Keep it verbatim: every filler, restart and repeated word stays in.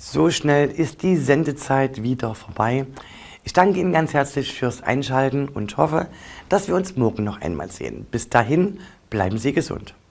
So schnell ist die Sendezeit wieder vorbei. Ich danke Ihnen ganz herzlich fürs Einschalten und hoffe, dass wir uns morgen noch einmal sehen. Bis dahin, bleiben Sie gesund.